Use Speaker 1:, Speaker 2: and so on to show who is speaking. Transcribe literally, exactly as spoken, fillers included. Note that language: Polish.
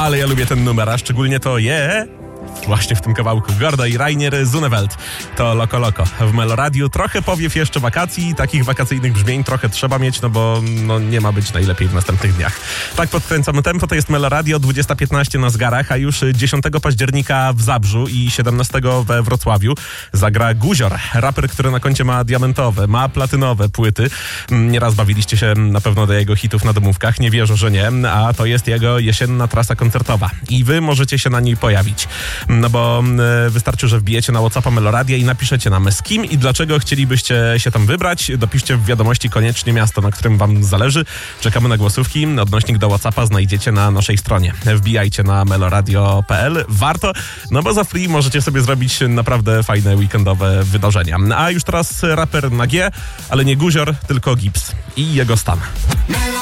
Speaker 1: Ale ja lubię ten numer, a szczególnie to je... Właśnie w tym kawałku Gordo i Rainier Zunewelt. To Loko Loko w Meloradiu. Trochę powiew jeszcze wakacji, takich wakacyjnych brzmień trochę trzeba mieć, no bo no, nie ma być najlepiej w następnych dniach. Tak podkręcamy tempo, to jest Meloradio, dwudziesta piętnaście na zegarach, a już dziesiątego października w Zabrzu i siedemnastego we Wrocławiu zagra Guzior, raper, który na koncie ma diamentowe, ma platynowe płyty. Nieraz bawiliście się na pewno do jego hitów na domówkach, nie wierzę, że nie, a to jest jego jesienna trasa koncertowa i wy możecie się na niej pojawić. No bo y, wystarczy, że wbijecie na WhatsAppa Meloradia i napiszecie nam z kim i dlaczego chcielibyście się tam wybrać. Dopiszcie w wiadomości koniecznie miasto, na którym wam zależy. Czekamy na głosówki. Odnośnik do WhatsAppa znajdziecie na naszej stronie. Wbijajcie na meloradio kropka p l. Warto, no bo za free możecie sobie zrobić naprawdę fajne weekendowe wydarzenia. A już teraz raper na G, ale nie Guzior, tylko Gips i jego stan.